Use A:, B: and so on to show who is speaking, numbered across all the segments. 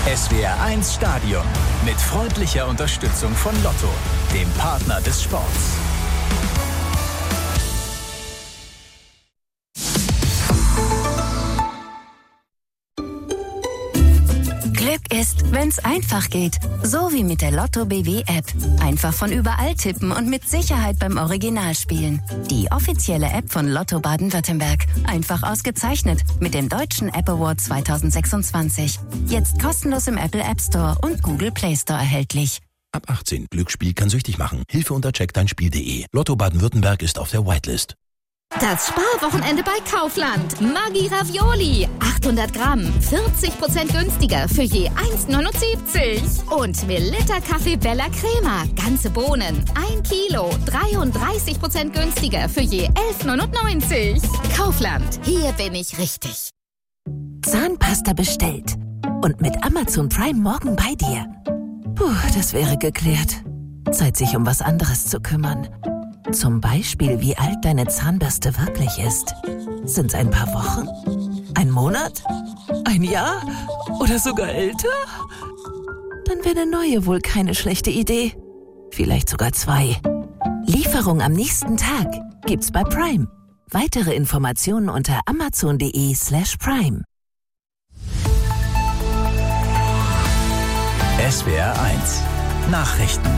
A: SWR1 Stadion mit freundlicher Unterstützung von Lotto, dem Partner des Sports.
B: Glück ist, wenn's einfach geht. So wie mit der Lotto BW-App. Einfach von überall tippen und mit Sicherheit beim Original spielen. Die offizielle App von Lotto Baden-Württemberg. Einfach ausgezeichnet mit dem Deutschen App Award 2026. Jetzt kostenlos im Apple App Store und Google Play Store erhältlich.
C: Ab 18. Glücksspiel kann süchtig machen. Hilfe unter checkdeinspiel.de. Lotto Baden-Württemberg ist auf der Whitelist.
D: Das Sparwochenende bei Kaufland. Maggi Ravioli. 800 Gramm. 40% günstiger für je 1,79. Und Melitta Kaffee Bella Crema. Ganze Bohnen. 1 Kilo. 33% günstiger für je 11,99. Kaufland. Hier bin ich richtig.
E: Zahnpasta bestellt. Und mit Amazon Prime morgen bei dir. Puh, das wäre geklärt. Zeit, sich um was anderes zu kümmern. Zum Beispiel, wie alt deine Zahnbürste wirklich ist. Sind's ein paar Wochen? Ein Monat? Ein Jahr? Oder sogar älter? Dann wäre eine neue wohl keine schlechte Idee. Vielleicht sogar 2. Lieferung am nächsten Tag gibt's bei Prime. Weitere Informationen unter amazon.de/prime.
A: SWR1 Nachrichten.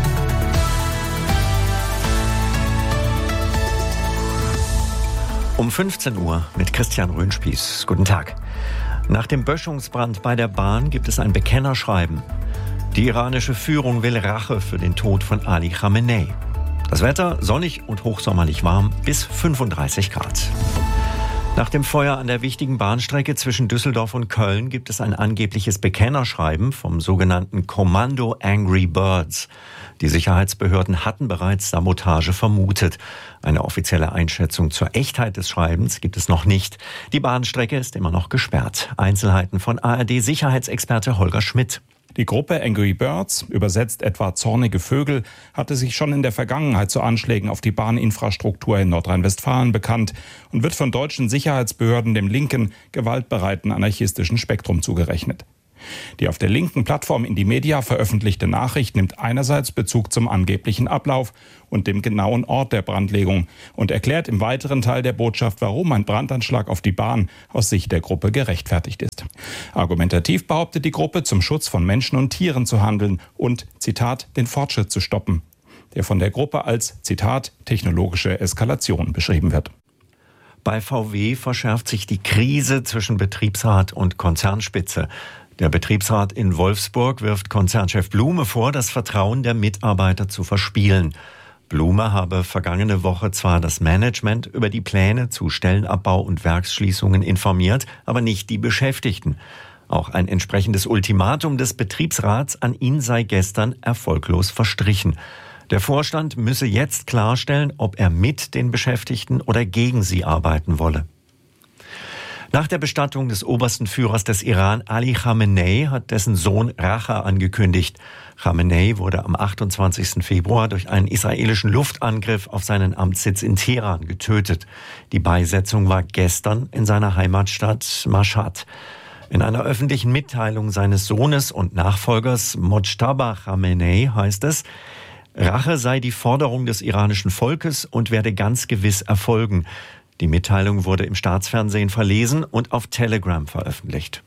F: Um 15 Uhr mit Christian Röhnspieß. Guten Tag. Nach dem Böschungsbrand bei der Bahn gibt es ein Bekennerschreiben. Die iranische Führung will Rache für den Tod von Ali Khamenei. Das Wetter sonnig und hochsommerlich warm bis 35 Grad. Nach dem Feuer an der wichtigen Bahnstrecke zwischen Düsseldorf und Köln gibt es ein angebliches Bekennerschreiben vom sogenannten Kommando Angry Birds. Die Sicherheitsbehörden hatten bereits Sabotage vermutet. Eine offizielle Einschätzung zur Echtheit des Schreibens gibt es noch nicht. Die Bahnstrecke ist immer noch gesperrt. Einzelheiten von ARD-Sicherheitsexperte Holger Schmidt.
G: Die Gruppe Angry Birds, übersetzt etwa zornige Vögel, hatte sich schon in der Vergangenheit zu Anschlägen auf die Bahninfrastruktur in Nordrhein-Westfalen bekannt und wird von deutschen Sicherheitsbehörden dem linken, gewaltbereiten anarchistischen Spektrum zugerechnet. Die auf der linken Plattform Indymedia veröffentlichte Nachricht nimmt einerseits Bezug zum angeblichen Ablauf und dem genauen Ort der Brandlegung und erklärt im weiteren Teil der Botschaft, warum ein Brandanschlag auf die Bahn aus Sicht der Gruppe gerechtfertigt ist. Argumentativ behauptet die Gruppe, zum Schutz von Menschen und Tieren zu handeln und, Zitat, den Fortschritt zu stoppen, der von der Gruppe als, Zitat, technologische Eskalation beschrieben wird.
F: Bei VW verschärft sich die Krise zwischen Betriebsrat und Konzernspitze. Der Betriebsrat in Wolfsburg wirft Konzernchef Blume vor, das Vertrauen der Mitarbeiter zu verspielen. Blume habe vergangene Woche zwar das Management über die Pläne zu Stellenabbau und Werksschließungen informiert, aber nicht die Beschäftigten. Auch ein entsprechendes Ultimatum des Betriebsrats an ihn sei gestern erfolglos verstrichen. Der Vorstand müsse jetzt klarstellen, ob er mit den Beschäftigten oder gegen sie arbeiten wolle. Nach der Bestattung des obersten Führers des Iran, Ali Khamenei, hat dessen Sohn Rache angekündigt. Khamenei wurde am 28. Februar durch einen israelischen Luftangriff auf seinen Amtssitz in Teheran getötet. Die Beisetzung war gestern in seiner Heimatstadt Mashhad. In einer öffentlichen Mitteilung seines Sohnes und Nachfolgers Mojtaba Khamenei heißt es, Rache sei die Forderung des iranischen Volkes und werde ganz gewiss erfolgen. Die Mitteilung wurde im Staatsfernsehen verlesen und auf Telegram veröffentlicht.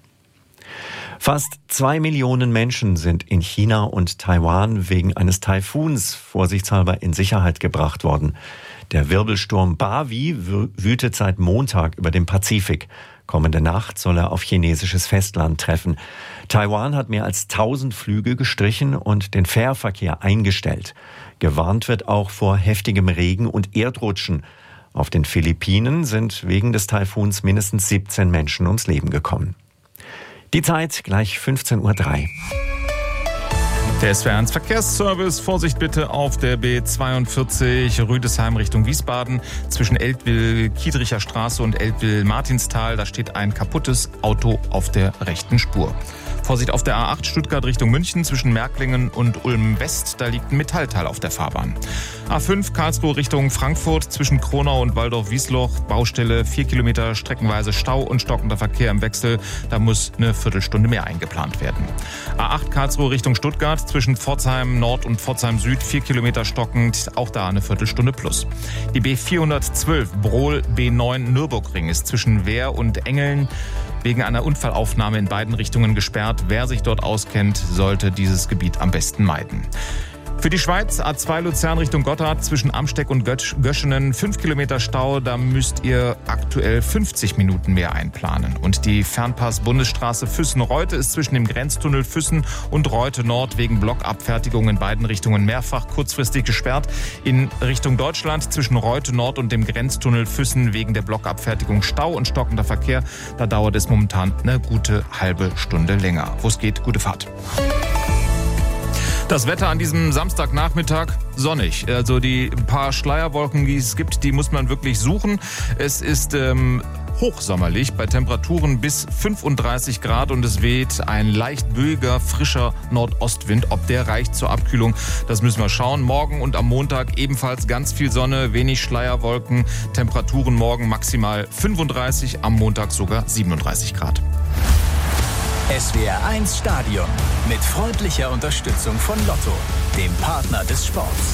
F: Fast 2 Millionen Menschen sind in China und Taiwan wegen eines Taifuns vorsichtshalber in Sicherheit gebracht worden. Der Wirbelsturm Bavi wütet seit Montag über dem Pazifik. Kommende Nacht soll er auf chinesisches Festland treffen. Taiwan hat mehr als 1000 Flüge gestrichen und den Fährverkehr eingestellt. Gewarnt wird auch vor heftigem Regen und Erdrutschen. Auf den Philippinen sind wegen des Taifuns mindestens 17 Menschen ums Leben gekommen. Die Zeit gleich 15:03 Uhr.
H: Der SWR1 Verkehrsservice. Vorsicht bitte auf der B42 Rüdesheim Richtung Wiesbaden. Zwischen Eltville-Kiedricher Straße und Eltville-Martinstal. Da steht ein kaputtes Auto auf der rechten Spur. Vorsicht auf der A8 Stuttgart Richtung München zwischen Märklingen und Ulm-West. Da liegt ein Metallteil auf der Fahrbahn. A5 Karlsruhe Richtung Frankfurt zwischen Kronau und Waldorf-Wiesloch. Baustelle 4 Kilometer, streckenweise Stau und stockender Verkehr im Wechsel. Da muss eine Viertelstunde mehr eingeplant werden. A8 Karlsruhe Richtung Stuttgart zwischen Pforzheim Nord und Pforzheim Süd 4 Kilometer stockend. Auch da eine Viertelstunde plus. Die B412 Brohl-B9 Nürburgring ist zwischen Wehr und Engeln wegen einer Unfallaufnahme in beiden Richtungen gesperrt. Wer sich dort auskennt, sollte dieses Gebiet am besten meiden. Für die Schweiz A2 Luzern Richtung Gotthard zwischen Amsteck und Göschenen 5 Kilometer Stau. Da müsst ihr aktuell 50 Minuten mehr einplanen. Und die Fernpass-Bundesstraße Füssen-Reute ist zwischen dem Grenztunnel Füssen und Reute Nord wegen Blockabfertigung in beiden Richtungen mehrfach kurzfristig gesperrt. In Richtung Deutschland zwischen Reute Nord und dem Grenztunnel Füssen wegen der Blockabfertigung Stau und stockender Verkehr. Da dauert es momentan eine gute halbe Stunde länger. Wo es geht, gute Fahrt. Das Wetter an diesem Samstagnachmittag sonnig. Also die paar Schleierwolken, die es gibt, die muss man wirklich suchen. Es ist hochsommerlich bei Temperaturen bis 35 Grad und es weht ein leicht böiger, frischer Nordostwind. Ob der reicht zur Abkühlung, das müssen wir schauen. Morgen und am Montag ebenfalls ganz viel Sonne, wenig Schleierwolken. Temperaturen morgen maximal 35, am Montag sogar 37 Grad.
A: SWR 1 Stadion mit freundlicher Unterstützung von Lotto, dem Partner des Sports.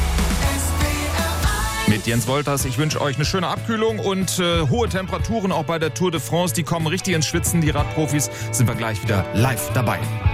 H: Mit Jens Wolters, ich wünsche euch eine schöne Abkühlung und hohe Temperaturen auch bei der Tour de France. Die kommen richtig ins Schwitzen, die Radprofis. Sind wir gleich wieder live dabei.